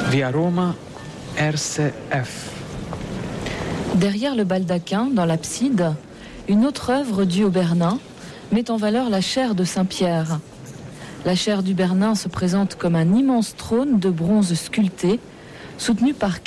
Via Roma, RCF. Derrière le baldaquin, dans l'abside, une autre œuvre due au Bernin met en valeur la chaire de Saint-Pierre. La chaire du Bernin se présente comme un immense trône de bronze sculpté, soutenu par